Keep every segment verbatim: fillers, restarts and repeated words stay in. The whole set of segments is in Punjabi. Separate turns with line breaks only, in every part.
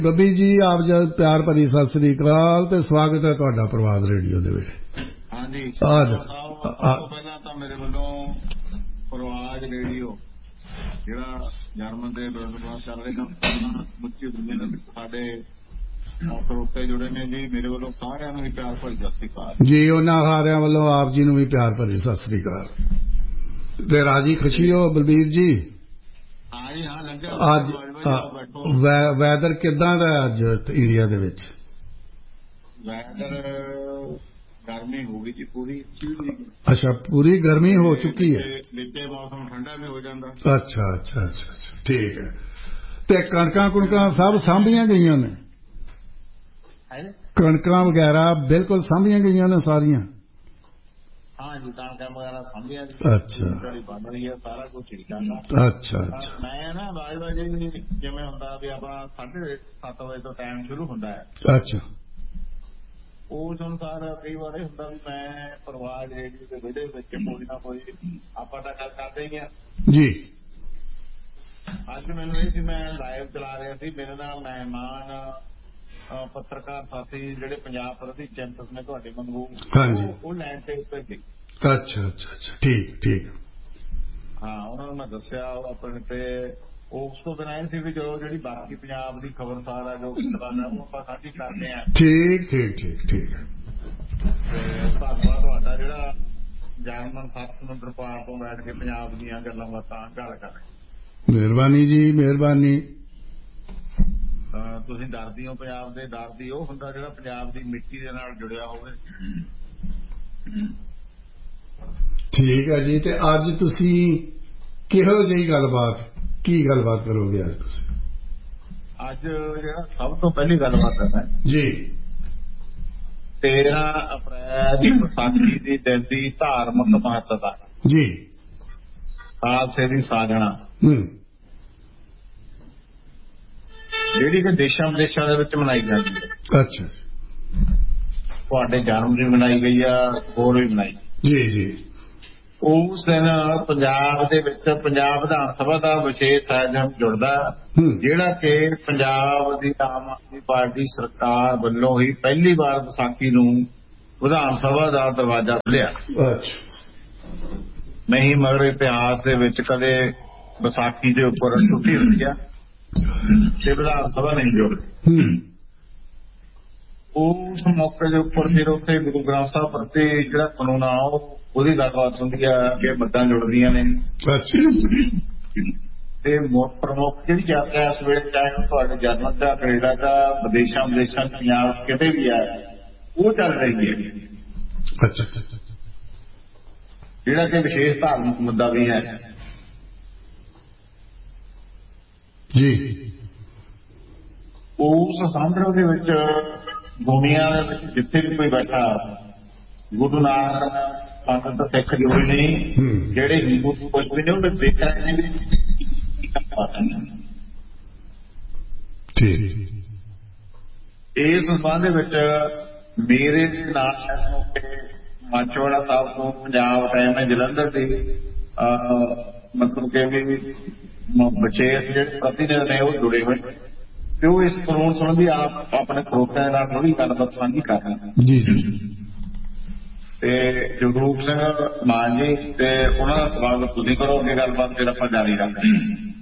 ਬੱਬੀ ਜੀ ਆਪ ਜੀ ਪਿਆਰ ਭਰੀ ਸਤਿ ਸ੍ਰੀ ਅਕਾਲ ਤੇ ਸਵਾਗਤ ਹੈ ਤੁਹਾਡਾ ਪ੍ਰਵਾਦ ਰੇਡੀਓ ਦੇ ਵਿੱਚ।
ਹਾਂਜੀ ਸਾਹਿਬ, ਸਭ ਤੋਂ ਪਹਿਲਾਂ ਤਾਂ ਮੇਰੇ ਵੱਲੋਂ ਪ੍ਰਵਾਦ ਰੇਡੀਓ ਜਿਹੜਾ ਜਰਮਨ ਦੇ ਬ੍ਰੌਡਕਾਸਟ ਚੱਲ ਰਿਹਾ ਮੁੱਚੀ ਦੁਨੀਆ ਦੇ ਸਾਡੇ ਸਰੋਤੇ ਜੁੜੇ ਨੇ ਜੀ, ਮੇਰੇ ਵੱਲੋਂ ਸਾਰਿਆਂ ਨੂੰ ਵੀ ਪਿਆਰ ਭਰੀ ਸਤਿ ਸ੍ਰੀ ਅਕਾਲ
ਜੀ। ਉਹਨਾਂ ਸਾਰਿਆਂ ਵੱਲੋਂ ਆਪ ਜੀ ਨੂੰ ਵੀ ਪਿਆਰ ਭਰੀ ਸਤਿ ਸ੍ਰੀ ਅਕਾਲ ਤੇ ਰਾਜੀ ਖੁਸ਼ੀ ਹੋ ਬਲਬੀਰ ਜੀ।
ਹਾਂ ਜੀ ਹਾਂ, ਲੰਘਿਆ
ਅੱਜ ਵੈਦਰ ਕਿੱਦਾਂ ਦਾ ਅੱਜ ਇੰਡੀਆ ਦੇ ਵਿੱਚ?
ਵੈਦਰ ਗਰਮੀ ਹੋ ਗਈ ਜੀ ਪੂਰੀ।
ਅੱਛਾ, ਪੂਰੀ ਗਰਮੀ ਹੋ ਚੁੱਕੀ ਹੈ।
ਵਿੱਚੇ ਮੌਸਮ ਠੰਡਾ ਵੀ ਹੋ ਜਾਂਦਾ।
ਅੱਛਾ ਅੱਛਾ ਅੱਛਾ ਅੱਛਾ, ਠੀਕ ਹੈ। ਤੇ ਕਣਕਾਂ ਕੁਣਕਾਂ ਸਭ ਸਾਂਭੀਆਂ ਗਈਆਂ ਨੇ? ਕਣਕਾਂ ਵਗੈਰਾ ਬਿਲਕੁਲ ਸਾਂਭੀਆਂ ਗਈਆਂ ਨੇ ਸਾਰੀਆਂ?
ਹਾਂ ਜੀ, ਕਣਕਾਂ ਵਗੈਰਾ ਸਾਂਭੀਆਂ।
ਅੱਛਾ
ਬਣ ਰਹੀ ਹੈ, ਸਾਰਾ ਕੁਝ ਠੀਕ ਠਾਕ।
ਅੱਛਾ ਅੱਛਾ।
ਮੈਂ ਨਾ ਬਾਜ ਜੀ ਜਿਵੇਂ ਹੁੰਦਾ ਵੀ ਆਪਣਾ ਸਾਢੇ ਸੱਤ ਵਜੇ ਤੋਂ ਟਾਈਮ ਸ਼ੁਰੂ ਹੁੰਦਾ ਹੈ।
ਅੱਛਾ।
ਉਸ ਅਨੁਸਾਰ ਕਈ ਵਾਰ ਇਹ ਹੁੰਦਾ ਵੀ ਮੈਂ ਪ੍ਰਵਾਦ ਰੇਡੀਓ ਦੇ ਵਿਹੜੇ ਵਿੱਚ ਕੋਈ ਨਾ ਕੋਈ ਆਪਾਂ ਤਾਂ ਗੱਲ ਕਰਦੇ ਹੀ ਹਾਂ
ਜੀ।
ਅੱਜ ਮੈਨੂੰ ਇਹ ਸੀ ਮੈਂ ਲਾਈਵ ਚਲਾ ਰਿਹਾ ਸੀ, ਮੇਰੇ ਨਾਲ ਮਹਿਮਾਨ ਪੱਤਰਕਾਰ ਸਾਥੀ ਜਿਹੜੇ ਪੰਜਾਬ ਪ੍ਰਤੀ ਚਿੰਤਤ ਨੇ ਤੁਹਾਡੇ ਵਾਂਗੂ, ਉਹ ਲਾਈਨ ਤੇ ਉੱਤੇ ਸੀ।
ਅੱਛਾ ਅੱਛਾ ਅੱਛਾ, ਠੀਕ ਠੀਕ।
ਹਾਂ, ਉਹਨਾਂ ਨੂੰ ਮੈਂ ਦੱਸਿਆ ਆਪਣੇ ਤੇ ਉਸ ਤੋਂ ਬਿਨਾਂ ਇਹ ਸੀ ਵੀ ਜੋ ਜਿਹੜੀ ਬਾਕੀ ਪੰਜਾਬ ਦੀ ਖਬਰਸਾਰ ਹੈ ਜੋ ਉਹ ਆਪਾਂ ਸਾਂਝੀ ਕਰਦੇ ਹਾਂ। ਠੀਕ
ਠੀਕ ਠੀਕ ਠੀਕ।
ਤੇ ਧੰਨਵਾਦ ਤੁਹਾਡਾ ਜਿਹੜਾ ਜਰਮਨ ਸੱਤ ਸਮੁੰਦਰ ਪਾਰ ਤੋਂ ਬੈਠ ਕੇ ਪੰਜਾਬ ਦੀਆਂ ਗੱਲਾਂ ਬਾਤਾਂ ਗੱਲ ਕਰ ਰਹੇ।
ਮਿਹਰਬਾਨੀ ਜੀ, ਮਿਹਰਬਾਨੀ।
ਤੁਸੀਂ ਡਰਦੀ ਹੋ ਪੰਜਾਬ ਦੇ, ਡਰਦੀ ਉਹ ਹੁੰਦਾ ਜਿਹੜਾ ਪੰਜਾਬ ਦੀ ਮਿੱਟੀ ਦੇ ਨਾਲ ਜੁੜਿਆ ਹੋਵੇ।
ਠੀਕ ਹੈ ਜੀ। ਤੇ ਅੱਜ ਤੁਸੀਂ ਕਿਹੋ ਜਿਹੀ ਗੱਲਬਾਤ, ਕੀ ਗੱਲਬਾਤ ਕਰੋਗੇ ਅੱਜ ਤੁਸੀਂ?
ਅੱਜ ਜਿਹੜਾ ਸਭ ਤੋਂ ਪਹਿਲੀ ਗੱਲਬਾਤ ਕਰਨਾ
ਜੀ,
ਤੇਰਾਂ ਅਪ੍ਰੈਲ ਵਿਸਾਖੀ ਦੀ ਦਿਨ ਦੀ ਧਾਰਮਿਕ ਮਹੱਤਤਾ
ਜੀ,
ਖਾਲਸੇ ਦੀ ਸਾਜਣਾ,
ਹੂੰ,
ਜਿਹੜੀ ਕਿ ਦੇਸ਼ਾਂ ਵਿਦੇਸ਼ਾਂ ਦੇ ਵਿੱਚ ਮਨਾਈ ਜਾਂਦੀ ਹੈ।
ਅੱਛਾ।
ਤੁਹਾਡੇ ਜਨਮ ਦੀ ਮਨਾਈ ਗਈ ਆ, ਹੋਰ ਵੀ ਮਨਾਈ
ਜੀ ਜੀ।
ਉਸ ਦਿਨ ਪੰਜਾਬ ਦੇ ਵਿੱਚ ਪੰਜਾਬ ਵਿਧਾਨ ਸਭਾ ਦਾ ਵਿਸ਼ੇਸ਼ ਆਯੋਜਨ ਜੁੜਦਾ, ਜਿਹੜਾ ਕਿ ਪੰਜਾਬ ਦੀ ਆਮ ਆਦਮੀ ਪਾਰਟੀ ਸਰਕਾਰ ਵੱਲੋਂ ਹੀ ਪਹਿਲੀ ਵਾਰ ਵਿਸਾਖੀ ਨੂੰ ਵਿਧਾਨ ਸਭਾ ਦਾ ਦਰਵਾਜ਼ਾ ਖੁੱਲਿਆ। ਨਹੀਂ ਮਗਰ ਇਤਿਹਾਸ ਦੇ ਵਿੱਚ ਕਦੇ ਵਿਸਾਖੀ ਦੇ ਉੱਪਰ ਛੁੱਟੀ ਹੁੰਦੀ ਆ ਤੇ ਵਿਧਾਨ ਸਭਾ ਨਹੀਂ ਜੁੜਦੀ। ਉਸ ਮੌਕੇ ਦੇ ਉੱਪਰ ਫਿਰ ਉੱਥੇ ਗੁਰੂ ਗ੍ਰੰਥ ਸਾਹਿਬ ਪ੍ਰਤੀ ਜਿਹੜਾ ਕਾਨੂੰਨ ਆ ਉਹਦੀ ਗੱਲਬਾਤ ਹੁੰਦੀ ਆ ਕਿ ਮੱਤਾਂ ਜੁੜਦੀਆਂ ਨੇ। ਤੇ ਮੁੱਖ ਪ੍ਰਮੁੱਖ ਜਿਹੜੀ ਯਾਤਰਾ ਇਸ ਵੇਲੇ ਚਾਹੇ ਤੁਹਾਡੇ ਜਰਮਨ ਦਾ, ਕੈਨੇਡਾ ਦਾ, ਵਿਦੇਸ਼ਾਂ ਵਿਦੇਸ਼ਾਂ ਪੰਜਾਬ ਕਿਤੇ ਵੀ ਆ, ਉਹ ਚੱਲ ਰਹੀ ਹੈ।
ਅੱਛਾ।
ਜਿਹੜਾ ਕਿ ਵਿਸ਼ੇਸ਼ ਧਾਰਮਿਕ ਮੁੱਦਾ ਵੀ ਹੈ
ਜੀ।
ਉਸ ਸੰਦਰਭ ਦੇ ਵਿੱਚ ਦੁਨੀਆ ਦੇ ਵਿੱਚ ਜਿੱਥੇ ਵੀ ਕੋਈ ਬੈਠਾ, ਗੁਰੂ ਨਾਨਕ ਪੰਥ ਸਿੱਖ ਜੁੜੇ ਨਹੀਂ, ਜਿਹੜੇ ਹਿੰਦੂ ਕੁਝ ਵੀ ਨੇ ਉਹ ਦੇਖ ਰਹੇ ਨੇ। ਇਸ ਸੰਬੰਧ ਵਿੱਚ ਮੇਰੇ ਨਾਲ ਇਸ ਮੌਕੇ ਮਾਚੋਵਾੜਾ ਸਾਹਿਬ ਤੋਂ ਪੰਜਾਬ ਟਾਈਮ ਹੈ ਜਲੰਧਰ ਦੇ ਮਤਲਬ ਕਿ ਵਿਸ਼ੇਸ਼ ਜਿਹੜੇ ਪ੍ਰਤੀਨਿਧ ਨੇ ਉਹ ਜੁੜੇ ਹੋਏ ਤੇ ਉਹ ਇਸ ਕਾਨੂੰਨ ਸੰਬੰਧੀ ਆਪ ਆਪਣੇ ਸਰੋਤਿਆਂ ਨਾਲ ਥੋੜ੍ਹੀ ਗੱਲਬਾਤ ਸਾਂਝੀ ਕਰ ਰਹੇ
ਜੀ ਜੀ।
ਤੇ ਜਗਰੂਪ ਸਿੰਘ ਮਾਨ ਜੀ ਤੇ ਉਹਨਾਂ ਦਾ ਸਵਾਗਤ ਤੁਸੀਂ ਕਰੋ, ਅੱਗੇ ਗੱਲਬਾਤ ਫਿਰ ਆਪਾਂ ਜਾਰੀ ਰੱਖਾਂਗੇ।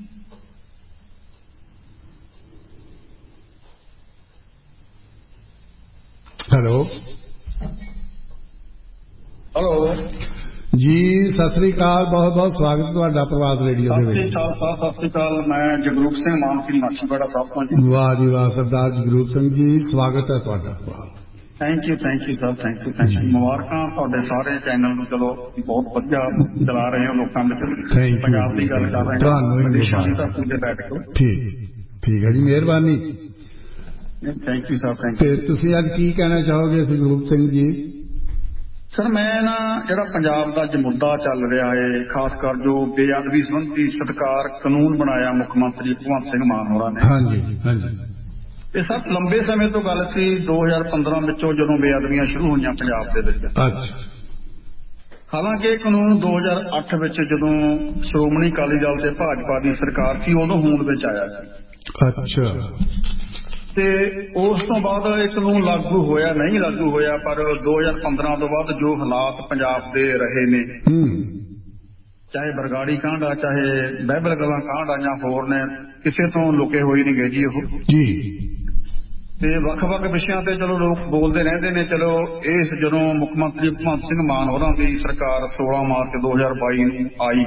ਹੈਲੋ
ਹੈਲੋ
ਜੀ, ਸਤਿ ਸ੍ਰੀ ਅਕਾਲ, ਬਹੁਤ ਬਹੁਤ ਸਵਾਗਤ ਤੁਹਾਡਾ ਪ੍ਰਵਾਦ ਰੇਡੀਓ ਦੇ ਵਿੱਚ।
ਸਤਿ ਸ੍ਰੀ ਅਕਾਲ, ਮੈਂ ਜਗਰੂਪ ਸਿੰਘ ਮਾਨ ਸਿੰਘ ਮਾਛੀਵਾੜਾ ਸਾਹਿਬ ਤੋਂ ਜੀ।
ਵਾਹ ਜੀ ਵਾਹ, ਸਰਦਾਰ ਜਗਰੂਪ ਸਿੰਘ ਜੀ, ਸਵਾਗਤ ਹੈ ਤੁਹਾਡਾ।
Thank you thank you sir, thank you thank you. ਮੁਬਾਰਕਾਂ ਤੁਹਾਡੇ ਸਾਰੇ ਚੈਨਲ ਨੂੰ, ਚਲੋ ਬਹੁਤ ਵਧੀਆ ਚਲਾ ਰਹੇ ਹੋ, ਲੋਕਾਂ ਵਿੱਚ ਪੰਜਾਬ ਦੀ ਗੱਲ ਕਰ ਰਹੇ ਹੋ।
ਤੁਹਾਨੂੰ ਠੀਕ ਠੀਕ ਹੈ ਜੀ, ਮਿਹਰਬਾਨੀ।
Thank you sir, thank
you. ਤੁਸੀਂ ਅੱਜ ਕੀ ਕਹਿਣਾ ਚਾਹੋਗੇ ਜਗਰੂਪ ਸਿੰਘ ਜੀ?
ਸਰ ਮੈਂ ਨਾ ਜਿਹੜਾ ਪੰਜਾਬ ਦਾ ਅੱਜ ਮੁੱਦਾ ਚੱਲ ਰਿਹਾ ਹੈ, ਖਾਸ ਕਰ ਜੋ ਬੇਅਦਬੀ ਸੰਬੰਧੀ ਸਤਿਕਾਰ ਕਾਨੂੰਨ ਬਣਾਇਆ ਮੁੱਖ ਮੰਤਰੀ ਭਗਵੰਤ ਸਿੰਘ ਮਾਨ ਹੋਰਾਂ ਨੇ।
ਹਾਂਜੀ ਹਾਂਜੀ।
ਇਹ ਸਭ ਲੰਬੇ ਸਮੇਂ ਤੋਂ ਗੱਲ ਸੀ, ਦੋ ਹਜ਼ਾਰ ਪੰਦਰਾਂ ਵਿੱਚੋਂ ਜਦੋਂ ਬੇਅਦਬੀਆਂ ਸ਼ੁਰੂ ਹੋਈਆਂ ਪੰਜਾਬ ਦੇ ਵਿੱਚ।
ਅੱਛਾ।
ਹਾਲਾਂਕਿ ਇਹ ਕਾਨੂੰਨ ਦੋ ਹਜ਼ਾਰ ਅੱਠ ਵਿੱਚ ਜਦੋਂ ਸ਼੍ਰੋਮਣੀ ਅਕਾਲੀ ਦਲ ਤੇ ਭਾਜਪਾ ਦੀ ਸਰਕਾਰ ਸੀ ਉਦੋਂ ਹੋਂਦ ਵਿੱਚ ਆਇਆ ਸੀ।
ਅੱਛਾ।
ਤੇ ਉਸ ਤੋਂ ਬਾਅਦ ਇਹ ਕਾਨੂੰਨ ਲਾਗੂ ਹੋਇਆ ਨਹੀਂ ਲਾਗੂ ਹੋਇਆ, ਪਰ ਦੋ ਹਜ਼ਾਰ ਪੰਦਰਾਂ ਤੋਂ ਬਾਅਦ ਜੋ ਹਾਲਾਤ ਪੰਜਾਬ ਦੇ ਰਹੇ ਨੇ, ਚਾਹੇ ਬਰਗਾੜੀ ਕਾਂਡ ਆ, ਚਾਹੇ ਬਹਿਬਲ ਕਲਾਂ ਕਾਂਡ ਆ, ਜਾਂ ਹੋਰ ਨੇ, ਕਿਸੇ ਤੋਂ ਲੁਕੇ ਹੋਏ ਨਹੀਂ ਗਏ ਜੀ ਉਹ ਜੀ। ਤੇ ਵੱਖ-ਵੱਖ ਵਿਸ਼ਿਆਂ ਤੇ ਚਲੋ ਲੋਕ ਬੋਲਦੇ ਰਹਿੰਦੇ ਨੇ। ਚਲੋ ਇਸ ਜਦੋਂ ਮੁੱਖ ਮੰਤਰੀ ਭਗਵੰਤ ਸਿੰਘ ਮਾਨ ਹੋਰਾਂ ਦੀ ਸਰਕਾਰ ਸੋਲਾਂ ਮਾਰਚ ਦੋ ਹਜ਼ਾਰ ਬਾਈ ਨੂੰ ਆਈ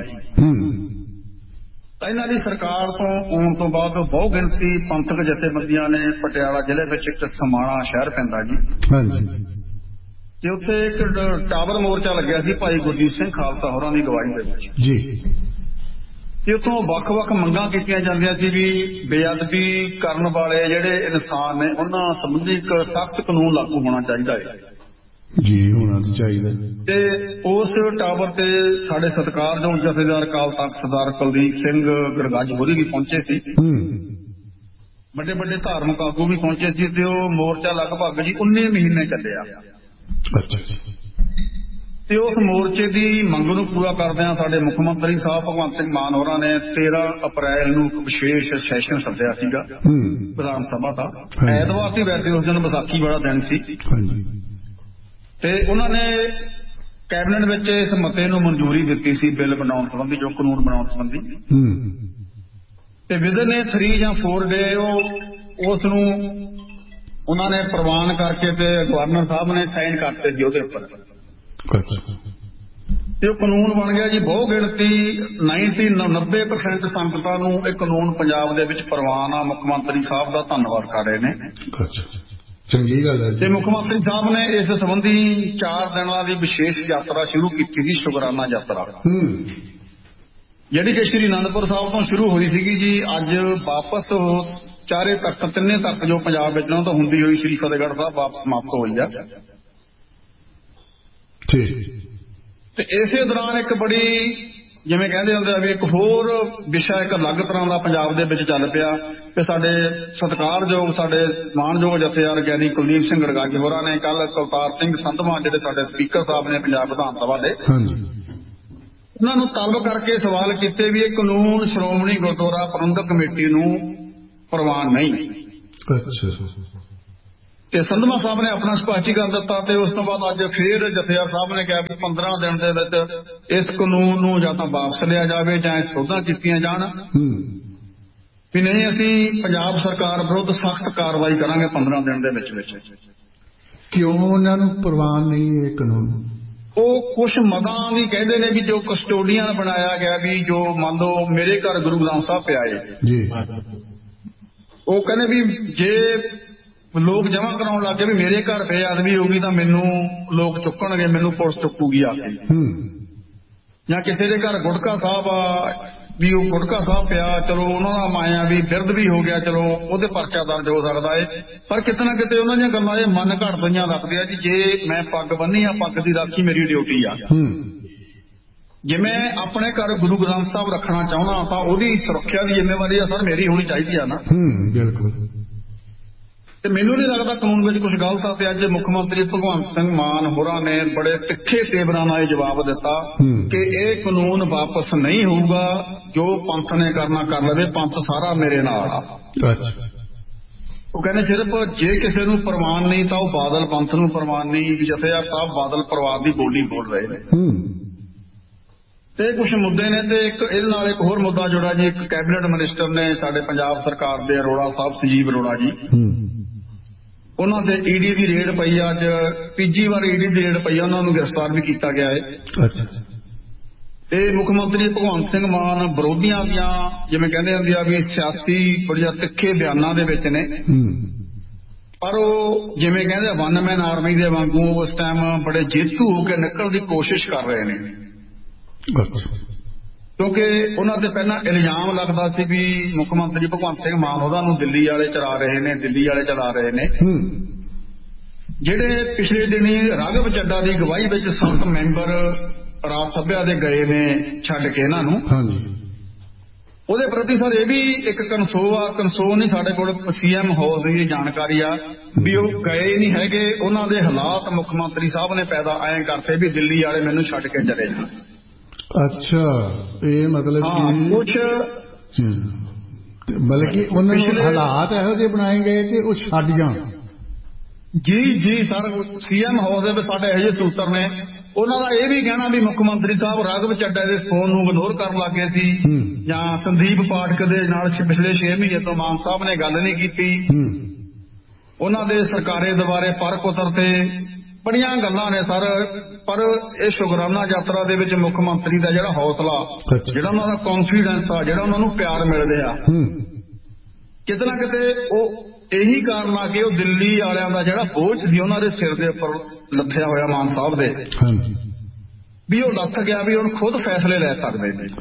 ਤਾਂ ਇਹਨਾਂ ਦੀ ਸਰਕਾਰ ਤੋਂ ਆਉਣ ਤੋਂ ਬਾਅਦ ਬਹੁ ਗਿਣਤੀ ਪੰਥਕ ਜਥੇਬੰਦੀਆਂ ਨੇ ਪਟਿਆਲਾ ਜ਼ਿਲ੍ਹੇ ਵਿੱਚ ਇੱਕ ਸਮਾਣਾ ਸ਼ਹਿਰ ਪੈਂਦਾ ਜੀ, ਤੇ ਉੱਥੇ ਇੱਕ ਟਾਵਰ ਮੋਰਚਾ ਲੱਗਿਆ ਸੀ ਭਾਈ ਗੁਰਜੀਤ ਸਿੰਘ ਖਾਲਸਾ ਹੋਰਾਂ ਦੀ ਅਗਵਾਈ ਦੇ ਵਿੱਚ ਜੀ। ਤੇ ਉੱਥੋਂ ਵੱਖ-ਵੱਖ ਮੰਗਾਂ ਕੀਤੀਆਂ ਜਾਂਦੀਆਂ ਸੀ ਵੀ ਬੇਅਦਬੀ ਕਰਨ ਵਾਲੇ ਜਿਹੜੇ ਇਨਸਾਨ ਨੇ ਉਹਨਾਂ ਸੰਬੰਧੀ ਇੱਕ ਸਖਤ ਕਾਨੂੰਨ ਲਾਗੂ ਹੋਣਾ ਚਾਹੀਦਾ ਹੈ ਜੀ, ਹੋਣਾ ਤਾਂ ਚਾਹੀਦਾ। ਤੇ ਉਸ ਟਾਵਰ ਤੇ ਸਾਡੇ ਸਤਿਕਾਰਯੋਗ ਜਥੇਦਾਰ ਅਕਾਲ ਤਖ਼ਤ ਸਰਦਾਰ ਕੁਲਦੀਪ ਸਿੰਘ ਗੜਗੱਜ ਹੋਰੀ ਵੀ ਪਹੁੰਚੇ ਸੀ, ਵੱਡੇ ਵੱਡੇ ਧਾਰਮਿਕ ਆਗੂ ਵੀ ਪਹੁੰਚੇ ਸੀ, ਤੇ ਉਹ ਮੋਰਚਾ ਲਗਭਗ ਜੀ ਉੱਨੀ ਮਹੀਨੇ ਚੱਲਿਆ। ਤੇ ਉਸ ਮੋਰਚੇ ਦੀ ਮੰਗ ਨੂੰ ਪੂਰਾ ਕਰਦਿਆਂ ਸਾਡੇ ਮੁੱਖ ਮੰਤਰੀ ਸਾਹਿਬ ਭਗਵੰਤ ਸਿੰਘ ਮਾਨ ਹੋਰਾਂ ਨੇ ਤੇਰਾਂ ਅਪ੍ਰੈਲ ਨੂੰ ਇੱਕ ਵਿਸ਼ੇਸ਼ ਸੈਸ਼ਨ ਸੱਦਿਆ ਸੀਗਾ ਵਿਧਾਨ ਸਭਾ ਦਾ। ਐਤਵਾਰ ਸੀ ਵੈਸੇ, ਉਸ ਦਿਨ ਵਿਸਾਖੀ ਵਾਲਾ ਦਿਨ ਸੀ, ਤੇ ਉਹਨਾਂ ਨੇ ਕੈਬਨਿਟ ਵਿੱਚ ਇਸ ਮਤੇ ਨੂੰ ਮਨਜ਼ੂਰੀ ਦਿੱਤੀ ਸੀ ਬਿੱਲ ਬਣਾਉਣ ਸੰਬੰਧੀ, ਜੋ ਕਾਨੂੰਨ ਬਣਾਉਣ ਸੰਬੰਧੀ। ਤੇ ਵਿਦਨ ਇਹ ਥਰੀ ਜਾਂ ਫੋਰ ਡੇ ਉਹ ਉਸ ਨੂੰ ਉਹਨਾਂ ਨੇ ਪ੍ਰਵਾਨ ਕਰਕੇ ਤੇ ਗਵਰਨਰ ਸਾਹਿਬ ਨੇ ਸਾਈਨ ਕਰਤੇ ਸੀ ਉਹਦੇ ਉੱਪਰ, ਤੇ ਉਹ ਕਾਨੂੰਨ ਬਣ ਗਿਆ ਜੀ। ਬਹੁ ਗਿਣਤੀ ਨਾਈਨਟੀ ਨੱਬੇ ਪਰਸੈਂਟ ਸੰਗਤਾਂ ਨੂੰ ਇਹ ਕਾਨੂੰਨ ਪੰਜਾਬ ਦੇ ਵਿੱਚ ਪ੍ਰਵਾਨ ਆ। ਮੁੱਖ ਮੰਤਰੀ ਸਾਹਿਬ ਦਾ ਧੰਨਵਾਦ ਕਰ ਰਹੇ ਨੇ, ਚੰਗੀ ਗੱਲ ਹੈ। ਤੇ ਮੁੱਖ ਮੰਤਰੀ ਸਾਹਿਬ ਨੇ ਇਸ ਸੰਬੰਧੀ ਚਾਰ ਦਿਨਾਂ ਦੀ ਵਿਸ਼ੇਸ਼ ਯਾਤਰਾ ਸ਼ੁਰੂ ਕੀਤੀ ਸੀ, ਸ਼ੁਕਰਾਨਾ ਯਾਤਰਾ, ਜਿਹੜੀ ਕਿ ਸ਼੍ਰੀ ਅਨੰਦਪੁਰ ਸਾਹਿਬ ਤੋਂ ਸ਼ੁਰੂ ਹੋਈ ਸੀਗੀ ਜੀ। ਅੱਜ ਵਾਪਸ ਚਾਰੇ ਤੱਕ ਤਿੰਨੇ ਤੱਕ ਜੋ ਪੰਜਾਬ ਵਿੱਚ ਉਹਨਾਂ ਤੋਂ ਹੁੰਦੀ ਹੋਈ ਸ਼੍ਰੀ ਫਤਿਹਗੜ੍ਹ ਸਾਹਿਬ ਵਾਪਸ ਸਮਾਪਤ ਹੋਈ ਆ। ਤੇ ਇਸੇ ਦੌਰਾਨ ਇੱਕ ਬੜੀ ਜਿਵੇਂ ਕਹਿੰਦੇ ਹੁੰਦੇ ਆ ਵੀ ਇੱਕ ਹੋਰ ਵਿਸ਼ਾ ਇੱਕ ਅਲੱਗ ਤਰ੍ਹਾਂ ਦਾ ਪੰਜਾਬ ਦੇ ਵਿੱਚ ਚੱਲ ਪਿਆ ਕਿ ਸਾਡੇ ਸਤਿਕਾਰਯੋਗ ਸਾਡੇ ਮਾਣਯੋਗ ਜਥੇਦਾਰ ਗਿਆਨੀ ਕੁਲਦੀਪ ਸਿੰਘ ਗੜਗੱਜ ਹੋਰਾਂ ਨੇ ਕੱਲ ਕੁਲਤਾਰ ਸਿੰਘ ਸੰਧਵਾਂ ਜਿਹੜੇ ਸਾਡੇ ਸਪੀਕਰ ਸਾਹਿਬ ਨੇ ਪੰਜਾਬ ਵਿਧਾਨ ਸਭਾ ਦੇ, ਉਹਨਾਂ ਨੂੰ ਤਲਬ ਕਰਕੇ ਸਵਾਲ ਕੀਤੇ ਵੀ ਇਹ ਕਾਨੂੰਨ ਸ਼੍ਰੋਮਣੀ ਗੁਰਦੁਆਰਾ ਪ੍ਰਬੰਧਕ ਕਮੇਟੀ ਨੂੰ ਪ੍ਰਵਾਨ ਨਹੀਂ। ਤੇ ਸੰਧਵਾ ਸਾਹਿਬ ਨੇ ਆਪਣਾ ਸਪਸ਼ਟੀਕਰਨ ਦਿੱਤਾ, ਤੇ ਉਸ ਤੋਂ ਬਾਅਦ ਅੱਜ ਫੇਰ ਜਥੇਦਾਰ ਸਾਹਿਬ ਨੇ ਕਿਹਾ ਵੀ ਪੰਦਰਾਂ ਦਿਨ ਦੇ ਵਿੱਚ ਇਸ ਕਾਨੂੰਨ ਨੂੰ ਜਾਂ ਤਾਂ ਵਾਪਸ ਲਿਆ ਜਾਵੇ ਜਾਂ ਸੋਧਾਂ ਕੀਤੀਆਂ ਜਾਣ, ਵੀ ਨਹੀਂ ਅਸੀਂ ਪੰਜਾਬ ਸਰਕਾਰ ਵਿਰੁੱਧ ਸਖਤ ਕਾਰਵਾਈ ਕਰਾਂਗੇ ਪੰਦਰਾਂ ਦਿਨ ਦੇ ਵਿੱਚ ਵਿੱਚ। ਕਿਉਂ ਉਹਨਾਂ ਨੂੰ ਪ੍ਰਵਾਨ ਨਹੀਂ ਇਹ ਕਾਨੂੰਨ? ਉਹ ਕੁਛ ਮਦਾਂ ਵੀ ਕਹਿੰਦੇ ਨੇ ਵੀ ਜੋ ਕਸਟੋਡੀਅਨ ਬਣਾਇਆ ਗਿਆ, ਵੀ ਜੋ ਮੰਨ ਲਓ ਮੇਰੇ ਘਰ ਗੁਰੂ ਗ੍ਰੰਥ ਸਾਹਿਬ ਪਿਆ ਏ ਜੀ, ਉਹ ਕਹਿੰਦੇ ਵੀ ਜੇ ਲੋਕ ਜਮ੍ਹਾਂ ਕਰਾਉਣ ਲੱਗ ਗਏ ਵੀ ਮੇਰੇ ਘਰ ਬੇਅਦਬੀ ਹੋਊਗੀ ਤਾਂ ਮੈਨੂੰ ਲੋਕ ਚੁੱਕਣਗੇ, ਮੈਨੂੰ ਪੁਲਿਸ ਚੁੱਕੂਗੀ ਆ ਕੇ। ਜਾਂ ਕਿਸੇ ਦੇ ਘਰ ਗੁਟਕਾ ਸਾਹਿਬ ਆ ਵੀ ਉਹ ਗੁਟਕਾ ਸਾਹਿਬ ਪਿਆ, ਚਲੋ ਉਹਨਾਂ ਦਾ ਮਾਇਆ ਵੀ ਬਿਰਧ ਵੀ ਹੋ ਗਿਆ, ਚਲੋ ਉਹਦੇ ਪਰਚਾ ਦਰਜ ਹੋ ਸਕਦਾ ਏ। ਪਰ ਕਿਤੇ ਨਾ ਕਿਤੇ ਉਹਨਾਂ ਦੀਆਂ ਗੱਲਾਂ ਇਹ ਮਨ ਘੜ ਪਈਆਂ ਲੱਗਦੀਆਂ ਜੀ। ਜੇ ਮੈਂ ਪੱਗ ਬੰਨੀ ਆ, ਪੱਗ ਦੀ ਰਾਖੀ ਮੇਰੀ ਡਿਊਟੀ ਆ। ਜੇ ਮੈਂ ਆਪਣੇ ਘਰ ਗੁਰੂ ਗ੍ਰੰਥ ਸਾਹਿਬ ਰੱਖਣਾ ਚਾਹੁੰਦਾ ਤਾਂ ਉਹਦੀ ਸੁਰੱਖਿਆ ਦੀ ਜ਼ਿੰਮੇਵਾਰੀ ਆ ਸਰ ਮੇਰੀ ਹੋਣੀ ਚਾਹੀਦੀ ਆ ਨਾ। ਬਿਲਕੁਲ। ਤੇ ਮੈਨੂੰ ਨਹੀਂ ਲੱਗਦਾ ਕਾਨੂੰਨ ਵਿੱਚ ਕੁਝ ਗਲਤ ਆ। ਤੇ ਅੱਜ ਮੁੱਖ ਮੰਤਰੀ ਭਗਵੰਤ ਸਿੰਘ ਮਾਨ ਹੋਰਾਂ ਨੇ ਬੜੇ ਤਿੱਖੇ ਤੇਵਰਾਂ ਨਾਲ ਇਹ ਜਵਾਬ ਦਿੱਤਾ ਕਿ ਇਹ ਕਾਨੂੰਨ ਵਾਪਸ ਨਹੀਂ ਹੋਊਗਾ, ਜੋ ਪੰਥ ਨੇ ਕਰਨਾ ਕਰ ਲਵੇ, ਪੰਥ ਸਾਰਾ ਮੇਰੇ ਨਾਲ ਆ। ਉਹ ਕਹਿੰਦੇ ਸਿਰਫ ਜੇ ਕਿਸੇ ਨੂੰ ਪ੍ਰਵਾਨ ਨਹੀਂ ਤਾਂ ਉਹ ਬਾਦਲ ਪੰਥ ਨੂੰ ਪ੍ਰਵਾਨ ਨਹੀਂ। ਜਥੇਦਾਰ ਸਾਹਿਬ ਬਾਦਲ ਪਰਿਵਾਰ ਦੀ ਬੋਲੀ ਬੋਲ ਰਹੇ ਨੇ। ਤੇ ਕੁਝ ਮੁੱਦੇ ਨੇ, ਤੇ ਇੱਕ ਇਹਦੇ ਨਾਲ ਇੱਕ ਹੋਰ ਮੁੱਦਾ ਜੁੜਾ ਜੀ। ਇੱਕ ਕੈਬਨਿਟ ਮਿਨਿਸਟਰ ਨੇ ਸਾਡੇ ਪੰਜਾਬ ਸਰਕਾਰ ਦੇ ਅਰੋੜਾ ਸਾਹਿਬ, ਸੰਜੀਵ ਅਰੋੜਾ ਜੀ, ਉਹਨਾਂ ਤੇ ਈਡੀ ਦੀ ਰੇਡ ਪਈ ਆ। ਅੱਜ ਤੀਜੀ ਵਾਰ ਈਡੀ ਦੀ ਰੇਡ ਪਈ ਆ, ਉਹਨਾਂ ਨੂੰ ਗ੍ਰਿਫਤਾਰ ਵੀ ਕੀਤਾ ਗਿਆ ਹੈ। ਤੇ ਮੁੱਖ ਮੰਤਰੀ ਭਗਵੰਤ ਸਿੰਘ ਮਾਨ ਵਿਰੋਧੀਆਂ ਦੀਆਂ ਜਿਵੇਂ ਕਹਿੰਦੇ ਹੁੰਦੇ ਆ ਵੀ ਸਿਆਸੀ ਬੜੀਆਂ ਤਿੱਖੇ ਬਿਆਨਾਂ ਦੇ ਵਿੱਚ ਨੇ, ਪਰ ਉਹ ਜਿਵੇਂ ਕਹਿੰਦੇ ਵਨ ਮੈਨ ਆਰਮੀ ਦੇ ਵਾਂਗੂ ਉਸ ਟਾਈਮ ਬੜੇ ਜੇਤੂ ਹੋ ਕੇ ਨਿਕਲਣ ਦੀ ਕੋਸ਼ਿਸ਼ ਕਰ ਰਹੇ ਨੇ। ਕਿਉਂਕਿ ਉਹਨਾਂ ਤੇ ਪਹਿਲਾਂ ਇਲਜ਼ਾਮ ਲੱਗਦਾ ਸੀ ਵੀ ਮੁੱਖ ਮੰਤਰੀ ਭਗਵੰਤ ਸਿੰਘ ਮਾਨ ਉਹਨਾਂ ਨੂੰ ਦਿੱਲੀ ਵਾਲੇ ਚਲਾ ਰਹੇ ਨੇ, ਦਿੱਲੀ ਵਾਲੇ ਚਲਾ ਰਹੇ ਨੇ। ਜਿਹੜੇ ਪਿਛਲੇ ਦਿਨੀ ਰਾਘਵ ਚੱਡਾ ਦੀ ਅਗਵਾਈ ਵਿੱਚ ਸੱਤ ਮੈਂਬਰ ਰਾਜ ਸਭਾ ਦੇ ਗਏ ਨੇ ਛੱਡ ਕੇ ਇਹਨਾਂ ਨੂੰ, ਉਹਦੇ ਪ੍ਰਤੀ ਸਰ ਇਹ ਵੀ ਇੱਕ ਕਨਸੋ ਆ। ਕਨਸੋ ਨਹੀਂ, ਸਾਡੇ ਕੋਲ ਸੀ ਐਮ ਹਾਲ ਦੀ ਜਾਣਕਾਰੀ ਆ ਵੀ ਉਹ ਗਏ ਨਹੀਂ ਹੈਗੇ। ਉਹਨਾਂ ਦੇ ਹਾਲਾਤ ਮੁੱਖ ਮੰਤਰੀ ਸਾਹਿਬ ਨੇ ਪੈਦਾ ਐਂ ਕਰਤੇ ਵੀ ਦਿੱਲੀ ਵਾਲੇ ਮੈਨੂੰ ਛੱਡ ਕੇ ਚਲੇ ਜਾਣ। ਅੱਛਾ, ਇਹ ਮਤਲਬ ਕੁਛ
ਮਤਲਬ ਕਿ ਉਹਨਾਂ ਨੂੰ ਹਾਲਾਤ ਇਹੋ ਜਿਹੇ ਬਣਾਏ ਗਏ ਕਿ ਉਹ ਛੱਡ ਜਾਣ।
ਜੀ ਜੀ ਸਰ, ਸੀਐਮ ਹਾਊਸ ਦੇ ਵਿੱਚ ਸਾਡੇ ਇਹੋ ਜਿਹੇ ਸੂਤਰ ਨੇ, ਉਹਨਾਂ ਦਾ ਇਹ ਵੀ ਕਹਿਣਾ ਵੀ ਮੁੱਖ ਮੰਤਰੀ ਸਾਹਿਬ ਰਾਘਵ ਚੱਡਾ ਦੇ ਫੋਨ ਨੂੰ ਇਗਨੋਰ ਕਰਨ ਲੱਗ ਗਏ ਸੀ, ਜਾਂ ਸੰਦੀਪ ਪਾਠਕ ਦੇ ਨਾਲ ਪਿਛਲੇ ਛੇ ਮਹੀਨੇ ਤੋਂ ਮਾਨ ਸਾਹਿਬ ਨੇ ਗੱਲ ਨਹੀਂ ਕੀਤੀ, ਉਹਨਾਂ ਦੇ ਸਰਕਾਰੇ ਦੁਆਰੇ ਪਰ ਪੁੱਤਰ ਤੇ ਬੜੀਆਂ ਗੱਲਾਂ ਨੇ ਸਰ। ਪਰ ਇਹ ਸ਼ੁਕਰਾਨਾ ਯਾਤਰਾ ਦੇ ਵਿੱਚ ਮੁੱਖ ਮੰਤਰੀ ਦਾ ਜਿਹੜਾ ਹੌਸਲਾ, ਜਿਹੜਾ ਉਹਨਾਂ ਦਾ ਕੌਨਫੀਡੈਂਸ ਆ, ਜਿਹੜਾ ਉਹਨਾਂ ਨੂੰ ਪਿਆਰ ਮਿਲ ਰਿਹਾ, ਕਿਤੇ ਨਾ ਕਿਤੇ ਉਹ ਇਹੀ ਕਾਰਨ ਆ ਕਿ ਉਹ ਦਿੱਲੀ ਵਾਲਿਆਂ ਦਾ ਜਿਹੜਾ ਬੋਝ ਸੀ ਉਹਨਾਂ ਦੇ ਸਿਰ ਦੇ ਉੱਪਰ ਲੱਥਿਆ ਹੋਇਆ ਮਾਨ ਸਾਹਿਬ ਦੇ, ਵੀ ਉਹ ਲੱਥ ਗਿਆ, ਵੀ ਹੁਣ ਖੁਦ ਫੈਸਲੇ ਲੈ ਸਕਦੇ ਨੇ।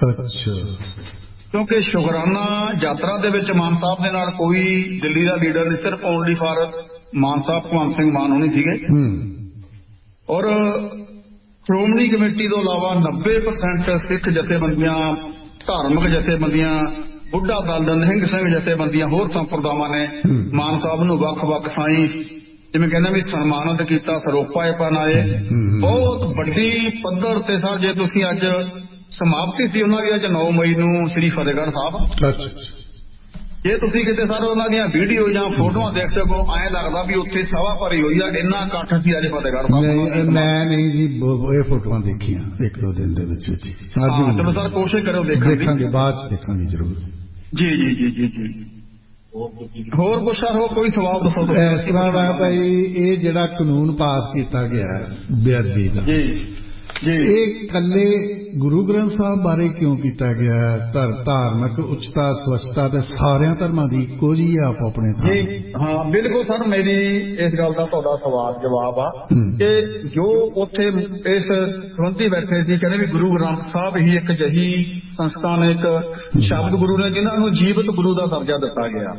ਕਿਉਂਕਿ ਸ਼ੁਕਰਾਨਾ ਯਾਤਰਾ ਦੇ ਵਿੱਚ ਮਾਨ ਸਾਹਿਬ ਦੇ ਨਾਲ ਕੋਈ ਦਿੱਲੀ ਦਾ ਲੀਡਰ ਨਹੀਂ, ਸਿਰਫ ਓਨਲੀ ਫਾਰ ਮਾਨ ਸਾਹਿਬ ਭਗਵੰਤ ਸਿੰਘ ਮਾਨ ਹੋਣੀ ਸੀਗੇ। ਔਰ ਸ਼੍ਰੋਮਣੀ ਕਮੇਟੀ ਤੋਂ ਇਲਾਵਾ ਨੱਬੇ ਪਰਸੈਂਟ ਸਿੱਖ ਜਥੇਬੰਦੀਆਂ, ਧਾਰਮਿਕ ਜਥੇਬੰਦੀਆਂ, ਬੁੱਢਾ ਦਲ, ਨਿਹੰਗ ਸਿੰਘ ਜਥੇਬੰਦੀਆਂ, ਹੋਰ ਸੰਪਰਦਾਵਾਂ ਨੇ ਮਾਨ ਸਾਹਿਬ ਨੂੰ ਵੱਖ-ਵੱਖ ਥਾਈਂ ਜਿਵੇਂ ਕਹਿੰਦੇ ਵੀ ਸਨਮਾਨਿਤ ਕੀਤਾ, ਸਰੋਪਾਏ ਪਨਾਏ। ਬਹੁਤ ਵੱਡੀ ਪੱਧਰ ਤੇ ਸਰ, ਜੇ ਤੁਸੀਂ ਅੱਜ ਸਮਾਪਤੀ ਸੀ ਉਹਨਾਂ ਦੀ ਅੱਜ ਨੌ ਮਈ ਨੂੰ ਸ੍ਰੀ ਫਤਿਹਗੜ੍ਹ ਸਾਹਿਬ, ਜੇ ਤੁਸੀਂ ਕਿਤੇ ਸਰ ਉਹਨਾਂ ਦੀਆਂ ਵੀਡੀਓ ਜਾਂ ਫੋਟੋਆਂ ਦੇਖ ਸਕੋ, ਐਂ ਲੱਗਦਾ ਵੀ ਉੱਥੇ ਸਭਾ ਭਰੀ ਹੋਈ ਆ, ਇੰਨਾ ਇਕੱਠ ਸੀ ਅੱਜ ਫਤਿਹਗੜ੍ਹ ਸਾਹਿਬ।
ਮੈਂ ਨਹੀਂ ਜੀ ਇਹ ਫੋਟੋਆਂ ਦੇਖੀਆਂ ਇੱਕ ਦੋ ਦਿਨ ਦੇ ਵਿੱਚ।
ਚਲੋ ਸਰ ਕੋਸ਼ਿਸ਼ ਕਰੋ ਦੇਖਣ
ਦੇਖਾਂਗੇ, ਬਾਅਦ ਚ ਦੇਖਾਂਗੇ ਜ਼ਰੂਰ।
ਜੀ ਜੀ ਜੀ ਜੀ ਜੀ ਹੋਰ ਕੁਛ ਸਰ, ਹੋ ਕੋਈ ਸਵਾਲ ਦੱਸੋ।
ਇਸ ਤਰ੍ਹਾਂ ਵਾ ਭਾਈ, ਇਹ ਜਿਹੜਾ ਕਾਨੂੰਨ ਪਾਸ ਕੀਤਾ ਗਿਆ ਬੇਅਦਬੀ ਦਾ, ਇਹ ਇਕੱਲੇ ਗੁਰੂ ਗ੍ਰੰਥ ਸਾਹਿਬ ਬਾਰੇ ਕਿਉਂ ਕੀਤਾ ਗਿਆ? ਧਾਰਮਿਕ ਉੱਚਤਾ, ਸਵੱਛਤਾ ਤੇ ਸਾਰਿਆਂ ਧਰਮਾਂ ਦੀ ਇੱਕੋ ਜਿਹੀ ਆ ਆਪੋ ਆਪਣੇ ਥਾਂ।
ਹਾਂ ਬਿਲਕੁਲ ਸਰ, ਮੇਰੀ ਇਸ ਗੱਲ ਦਾ ਤੁਹਾਡਾ ਸਵਾਲ ਜਵਾਬ ਆ ਕਿ ਜੋ ਉੱਥੇ ਇਸ ਸੰਬੰਧੀ ਬੈਠੇ ਸੀ, ਕਹਿੰਦੇ ਵੀ ਗੁਰੂ ਗ੍ਰੰਥ ਸਾਹਿਬ ਹੀ ਇੱਕ ਅਜਿਹੀ ਸੰਸਥਾ ਨੇ, ਇੱਕ ਸ਼ਬਦ ਗੁਰੂ ਨੇ ਜਿਨ੍ਹਾਂ ਨੂੰ ਜੀਵਤ ਗੁਰੂ ਦਾ ਦਰਜਾ ਦਿੱਤਾ ਗਿਆ।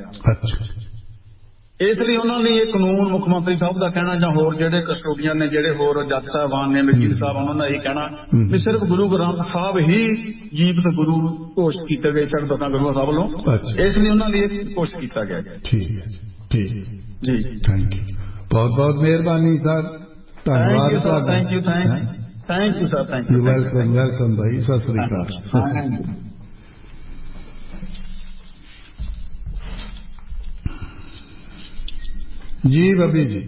ਇਸ ਲਈ ਉਹਨਾਂ ਨੇ ਇਹ ਕਾਨੂੰਨ ਮੁੱਖ ਮੰਤਰੀ ਸਾਹਿਬ ਦਾ ਕਹਿਣਾ, ਜਾਂ ਹੋਰ ਜਿਹੜੇ ਕਸਟੋਡੀਅਨ ਨੇ, ਜਿਹੜੇ ਹੋਰ ਜੱਜ ਸਾਹਿਬਾਨ ਨੇ, ਵਕੀਲ ਸਾਹਿਬ, ਉਹਨਾਂ ਦਾ ਇਹ ਕਹਿਣਾ ਵੀ ਸਿਰਫ ਗੁਰੂ ਗ੍ਰੰਥ ਸਾਹਿਬ ਹੀ ਜੀਵਤ ਗੁਰੂ ਘੋਸ਼ਿਤ ਕੀਤੇ ਗਏ ਛੱਡ ਦਸਾਂ ਗੁਰੂਆਂ ਸਾਹਿਬ ਵੱਲੋਂ, ਇਸ ਲਈ ਉਹਨਾਂ ਲਈ ਇਹ ਘੋਸ਼ਿਤ ਕੀਤਾ ਗਿਆ।
ਠੀਕ ਹੈ ਠੀਕ
ਜੀ,
ਥੈਂਕ ਯੂ, ਬਹੁਤ ਬਹੁਤ ਮਿਹਰਬਾਨੀ ਸਰ, ਧੰਨਵਾਦ ਤੁਹਾਡਾ।
Thank you thank you sir, thank you.
Welcome welcome ਭਾਈ, ਸਤਿ ਸ੍ਰੀ ਅਕਾਲ। ਜੀ ਬੱਬੀ ਜੀ।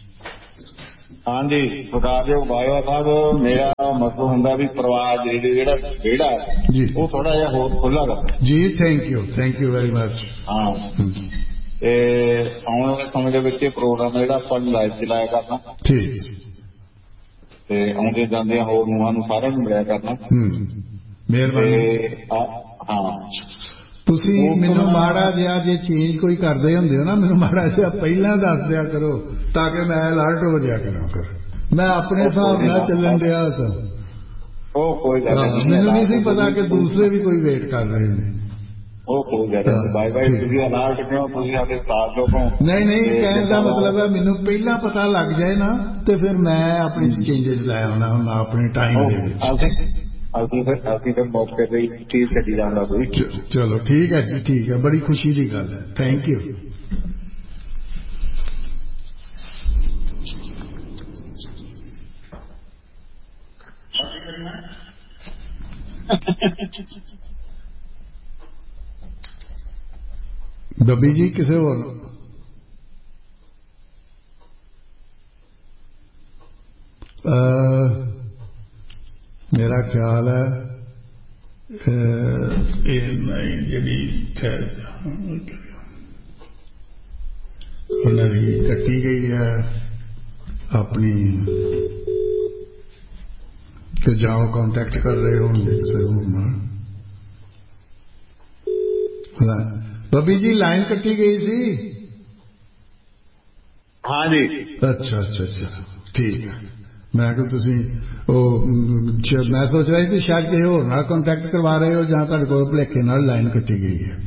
ਹਾਂਜੀ ਸਰਕਾਰਯੋਗ ਬਾਜਵਾ ਸਾਹਿਬ, ਮੇਰਾ ਮਸਲਾ ਹੁੰਦਾ ਵੀ ਪਰਿਵਾਰ ਜਿਹੜਾ ਵਿਹੜਾ
ਜੀ
ਉਹ ਥੋੜਾ ਜਿਹਾ ਹੋਰ ਖੁੱਲਾ ਕਰ
ਜੀ। Thank you thank you very much.
ਹਾਂ, ਤੇ ਆਉਣ ਵਾਲੇ ਸਮੇਂ ਦੇ ਵਿੱਚ ਇਹ ਪ੍ਰੋਗਰਾਮ ਜਿਹੜਾ ਆਪਾਂ ਲਾਈਵ ਚਲਾਇਆ ਕਰਨਾ,
ਠੀਕ,
ਤੇ ਆਉਂਦੇ ਜਾਂਦੇ ਹੋਰ ਨੂੰਹਾਂ ਨੂੰ ਸਾਰਿਆਂ ਨੂੰ ਮਿਲਿਆ ਕਰਨਾ।
ਮਿਹਰਬਾਨੀ।
ਹਾਂ,
ਤੁਸੀਂ ਮੈਨੂੰ ਮਾੜਾ ਜਿਹਾ ਜੇ ਚੇਂਜ ਕੋਈ ਕਰਦੇ ਹੁੰਦੇ ਹੋ ਨਾ, ਮੈਨੂੰ ਮਾੜਾ ਜਿਹਾ ਪਹਿਲਾਂ ਦੱਸ ਦਿਆ ਕਰੋ ਤਾਂ ਕਿ ਮੈਂ ਅਲਰਟ ਹੋ ਜਾਇਆ ਕਰਾਂ। ਕਰ ਮੈਂ ਆਪਣੇ ਹਿਸਾਬ ਨਾਲ ਚੱਲਣ ਡਿਆ ਸਾਂ।
ਉਹ ਕੋਈ ਗੱਲ ਨਹੀਂ,
ਮੈਨੂੰ ਨਹੀਂ ਸੀ ਪਤਾ ਕਿ ਦੂਸਰੇ ਵੀ ਕੋਈ ਵੇਟ ਕਰ ਰਹੇ ਨੇ।
ਉਹ ਕੋਈ ਗੱਲ ਨਹੀਂ, ਬਾਈ ਬਾਈ ਤੁਸੀਂ ਅਲਰਟ ਕਿਉਂ, ਤੁਸੀਂ ਸਾਡੇ ਸਾਥ ਲੋਕੋਂ।
ਨਹੀਂ ਨਹੀਂ, ਕਹਿਣ ਦਾ ਮਤਲਬ ਹੈ ਮੈਨੂੰ ਪਹਿਲਾਂ ਪਤਾ ਲੱਗ ਜਾਏ ਨਾ, ਤੇ ਫਿਰ ਮੈਂ ਆਪਣੀ ਚੇਂਜਸ ਲੈ ਆਉਣਾ ਹੁੰਦਾ ਆਪਣੇ ਟਾਈਮ ਦੇ ਵਿੱਚ।
ਅਸੀਂ ਫਿਰ ਅਸੀਂ ਫਿਰ ਮੌਕੇ ਤੇ ਚੀਜ਼ ਕੱਢੀ ਜਾਂਦਾ ਕੋਈ।
ਚਲੋ ਠੀਕ ਹੈ ਜੀ, ਠੀਕ ਹੈ, ਬੜੀ ਖੁਸ਼ੀ ਦੀ ਗੱਲ ਹੈ। Thank you. ਬੱਬੀ ਜੀ ਕਿਸੇ ਹੋਰ? ਮੇਰਾ ਖਿਆਲ ਹੈ ਇਹ ਨਹੀਂ ਜਿਹੜੀ ਉਹਨਾਂ ਦੀ ਕੱਟੀ ਗਈ ਹੈ ਆਪਣੀ, ਕਿ ਜਾਓ ਕੰਟੈਕਟ ਕਰ ਰਹੇ ਹੋਣਗੇ ਕਿਸੇ ਹੋਰ ਨਾਲ। ਬੱਬੀ ਜੀ ਲਾਈਨ ਕੱਟੀ ਗਈ ਸੀ।
ਹਾਂ ਜੀ।
ਅੱਛਾ ਅੱਛਾ ਅੱਛਾ, ਠੀਕ ਹੈ। ਮੈਂ ਕਿਹਾ ਤੁਸੀਂ ਉਹ ਮੈਂ ਸੋਚ ਰਿਹਾ ਸੀ ਸ਼ਾਇਦ ਕਿਸੇ ਹੋਰ ਨਾਲ ਕੰਟੈਕਟ ਕਰਵਾ ਰਹੇ ਹੋ, ਜਾਂ ਤੁਹਾਡੇ ਕੋਲ ਭੁਲੇਖੇ ਨਾਲ ਲਾਈਨ ਕੱਟੀ ਗਈ ਹੈ।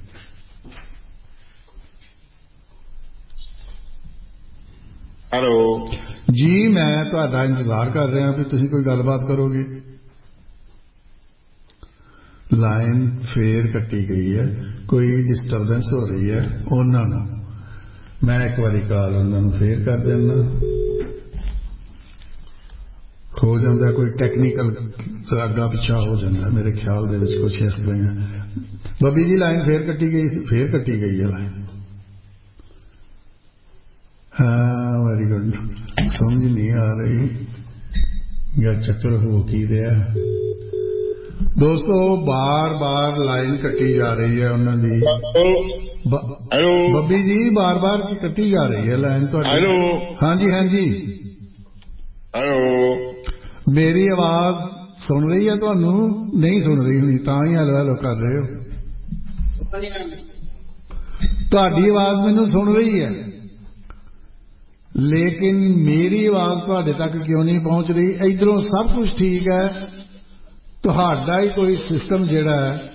ਹੈਲੋ
ਜੀ, ਮੈਂ ਤੁਹਾਡਾ ਇੰਤਜ਼ਾਰ ਕਰ ਰਿਹਾ ਵੀ ਤੁਸੀਂ ਕੋਈ ਗੱਲਬਾਤ ਕਰੋਗੇ। ਲਾਈਨ ਫੇਰ ਕੱਟੀ ਗਈ ਹੈ, ਕੋਈ ਡਿਸਟਰਬੈਂਸ ਹੋ ਰਹੀ ਹੈ ਉਹਨਾਂ ਨੂੰ। ਮੈਂ ਇੱਕ ਵਾਰੀ ਕਾਲ ਉਹਨਾਂ ਨੂੰ ਫੇਰ ਕਰ ਦਿੰਦਾ। ਹੋ ਜਾਂਦਾ ਕੋਈ ਟੈਕਨੀਕਲ ਅੱਗਾ ਪਿੱਛਾ ਹੋ ਜਾਂਦਾ, ਮੇਰੇ ਖਿਆਲ ਦੇ ਵਿੱਚ ਕੁਛ ਇਸ ਤਰ੍ਹਾਂ। ਬੱਬੀ ਜੀ ਲਾਈਨ ਫੇਰ ਕੱਟੀ ਗਈ ਸੀ, ਫੇਰ ਕੱਟੀ ਗਈ ਹੈ ਲਾਈਨ। ਹਾਂ ਵੈਰੀ ਗੁੱਡ। ਸਮਝ ਨਹੀਂ ਆ ਰਹੀ ਜਾਂ ਚੱਕਰ ਹੋ ਕੀ ਰਿਹਾ। ਦੋਸਤੋ ਬਾਰ ਬਾਰ ਲਾਈਨ ਕੱਟੀ ਜਾ ਰਹੀ ਹੈ ਉਹਨਾਂ ਦੀ।
ਹੈਲੋ
ਬੱਬੀ ਜੀ ਬਾਰ ਬਾਰ ਕੱਟੀ ਜਾ ਰਹੀ ਹੈ ਲਾਈਨ ਤੁਹਾਡੀ।
ਹੈਲੋ
ਹਾਂਜੀ ਹਾਂਜੀ
ਹੈਲੋ
ਮੇਰੀ ਆਵਾਜ਼ ਸੁਣ ਰਹੀ ਹੈ ਤੁਹਾਨੂੰ? ਨਹੀਂ ਸੁਣ ਰਹੀ ਹੋਣੀ ਤਾਂ ਹੀ ਹੈਲੋ ਹੈਲੋ ਕਰ ਰਹੇ ਹੋ। ਤੁਹਾਡੀ ਆਵਾਜ਼ ਮੈਨੂੰ ਸੁਣ ਰਹੀ ਹੈ ਲੇਕਿਨ ਮੇਰੀ ਆਵਾਜ਼ ਤੁਹਾਡੇ ਤੱਕ ਕਿਉਂ ਨਹੀਂ ਪਹੁੰਚ ਰਹੀ? ਇੱਧਰੋਂ ਸਭ ਕੁਝ ਠੀਕ ਹੈ, ਤੁਹਾਡਾ ਹੀ ਕੋਈ ਸਿਸਟਮ ਜਿਹੜਾ ਹੈ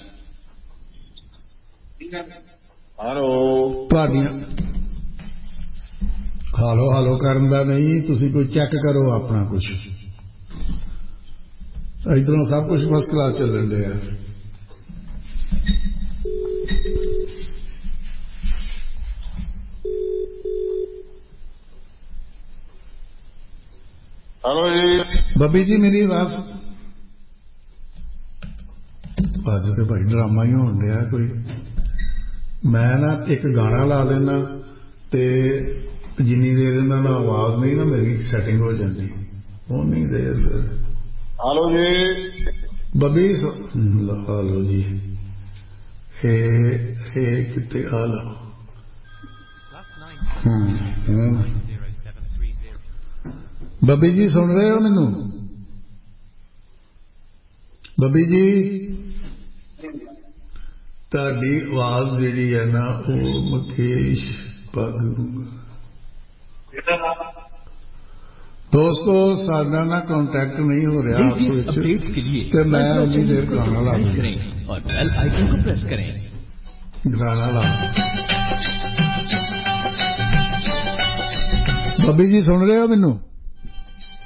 ਹੈਲੋ
ਤੁਹਾਡੀਆਂ ਹਾਲੋ ਹਾਲੋ ਕਰਨ ਦਾ ਨਹੀਂ, ਤੁਸੀਂ ਕੋਈ ਚੈੱਕ ਕਰੋ ਆਪਣਾ ਕੁਝ। ਇੱਧਰੋਂ ਸਭ ਕੁਝ ਫਸਟ ਕਲਾਸ ਚੱਲਣ ਡਿਆ।
ਹੈਲੋ ਜੀ
ਬੱਬੀ ਜੀ ਮੇਰੀ ਆਵਾਜ਼ ਅੱਜ ਤੇ ਭਾਈ ਡਰਾਮਾ ਹੀ ਹੋਣ ਡਿਆ ਕੋਈ। ਮੈਂ ਨਾ ਇੱਕ ਗਾਣਾ ਲਾ ਦੇਣਾ ਤੇ ਜਿੰਨੀ ਦੇਰ ਇਹਨਾਂ ਨਾਲ ਆਵਾਜ਼ ਨਹੀਂ ਨਾ ਮੇਰੀ ਸੈਟਿੰਗ ਹੋ ਜਾਂਦੀ ਉਨੀ ਦੇਰ ਫਿਰ।
ਹੈਲੋ ਜੀ
ਬੱਬੀ ਹਾਲੋ ਜੀ ਇਹ ਇਹ ਕਿਤੇ ਹਾਲੋ ਹੂੰ ਬੱਬੀ ਜੀ ਸੁਣ ਰਹੇ ਹੋ ਮੈਨੂੰ? ਬੱਬੀ ਜੀ ਤੁਹਾਡੀ ਆਵਾਜ਼ ਜਿਹੜੀ ਹੈ ਨਾ ਉਹ ਮੁਕੇਸ਼ ਪਗੂਗਾ। ਦੋਸਤੋ ਸਾਡਾ ਨਾ ਕੰਟੈਕਟ ਨਹੀਂ ਹੋ ਰਿਹਾ ਆਪਸ ਵਿੱਚ ਤੇ ਮੈਂ ਉਨੀ ਦੇਰ ਗਾਣਾ ਲਾ ਗਾਣਾ ਲਾ। ਬੱਬੀ ਜੀ ਸੁਣ ਰਹੇ ਹੋ ਮੈਨੂੰ?